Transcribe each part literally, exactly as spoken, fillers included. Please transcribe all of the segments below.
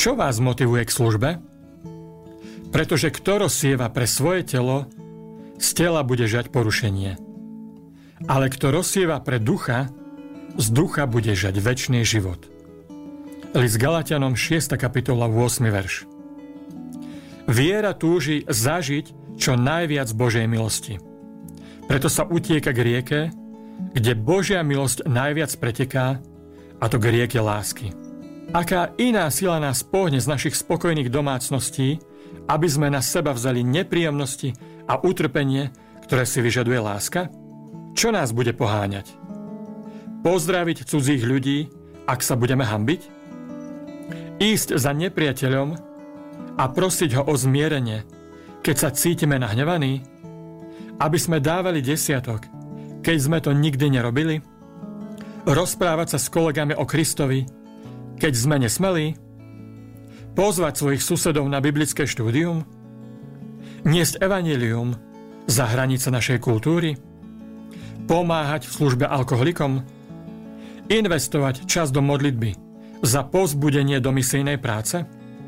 Čo vás motivuje k službe? Pretože kto rozsieva pre svoje telo, z tela bude žať porušenie. Ale kto rozsieva pre ducha, z ducha bude žať večný život. List Galatianom šiesta kapitola ôsmy verš. Viera túži zažiť čo najviac Božej milosti. Preto sa utieka k rieke, kde Božia milosť najviac preteká, a to k rieke lásky. Aká iná sila nás pohne z našich spokojných domácností, aby sme na seba vzali nepríjemnosti a utrpenie, ktoré si vyžaduje láska? Čo nás bude poháňať? Pozdraviť cudzích ľudí, ak sa budeme hanbiť? Ísť za nepriateľom a prosiť ho o zmierenie, keď sa cítime nahnevaní? Aby sme dávali desiatok, keď sme to nikdy nerobili? Rozprávať sa s kolegami o Kristovi, keď sme nesmelí? Pozvať svojich susedov na biblické štúdium? Niesť evanjelium za hranice našej kultúry? Pomáhať v službe alkoholikom? Investovať čas do modlitby za povzbudenie do misijnej práce?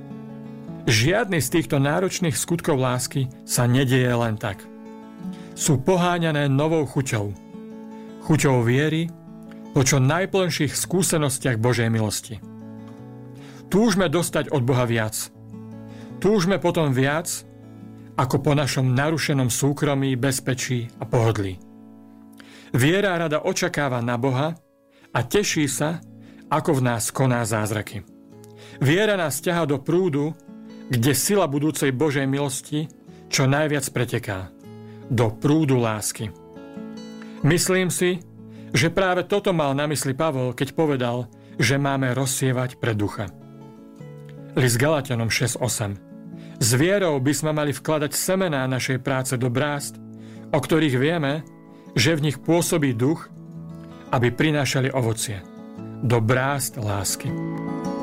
Žiadny z týchto náročných skutkov lásky sa nedieje len tak. Sú poháňané novou chuťou. Chuťou viery po čo najplnších skúsenostiach Božej milosti. Túžme dostať od Boha viac. Túžme potom viac, ako po našom narušenom súkromí, bezpečí a pohodlí. Viera rada očakáva na Boha a teší sa, ako v nás koná zázraky. Viera nás ťahá do prúdu, kde sila budúcej Božej milosti čo najviac preteká. Do prúdu lásky. Myslím si, že práve toto mal na mysli Pavol, keď povedal, že máme rozsievať pre ducha. List Galatianom šesť osem. S vierou by sme mali vkladať semená našej práce do brázd, o ktorých vieme, že v nich pôsobí duch, aby prinášali ovocie. Do brázd lásky.